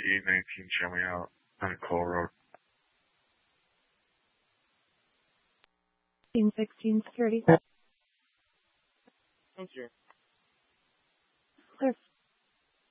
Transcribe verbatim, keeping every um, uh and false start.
E nineteen, show me out on Cole Road. sixteen security. Thank you. Clear.